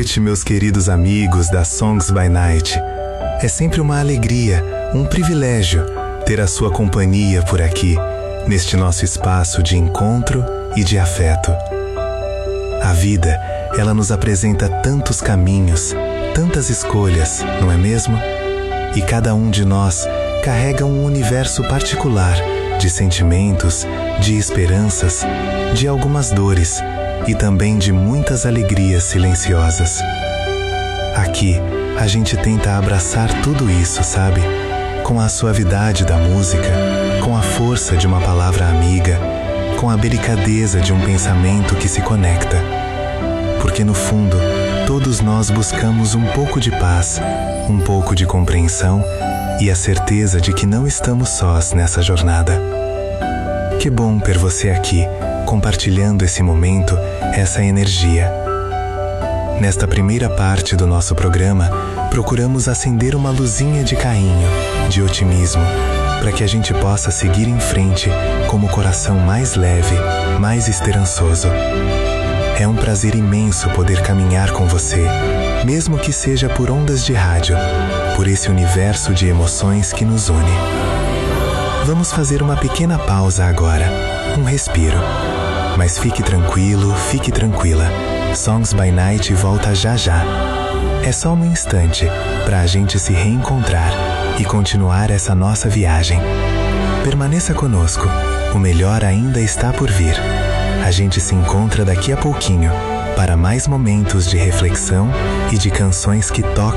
noite, meus queridos amigos da Songs by Night. É sempre uma alegria, um privilégio ter a sua companhia por aqui, neste nosso espaço de encontro e de afeto. A vida, ela nos apresenta tantos caminhos, tantas escolhas, não é mesmo? E cada um de nós carrega um universo particular de sentimentos, de esperanças, de algumas dores e também de muitas alegrias silenciosas. Aqui, a gente tenta abraçar tudo isso, sabe? Com a suavidade da música, com a força de uma palavra amiga, com a delicadeza de um pensamento que se conecta. Porque no fundo, todos nós buscamos um pouco de paz, um pouco de compreensão e a certeza de que não estamos sós nessa jornada. Que bom ter você aqui, compartilhando esse momento, essa energia. Nesta primeira parte do nosso programa, procuramos acender uma luzinha de carinho, de otimismo, para que a gente possa seguir em frente como o coração mais leve, mais esperançoso. É um prazer imenso poder caminhar com você, mesmo que seja por ondas de rádio, por esse universo de emoções que nos une. Vamos fazer uma pequena pausa agora, um respiro. Mas fique tranquilo, fique tranquila. Songs by Night volta já já. É só um instante para a gente se reencontrar e continuar essa nossa viagem. Permaneça conosco, o melhor ainda está por vir. A gente se encontra daqui a pouquinho para mais momentos de reflexão e de canções que tocam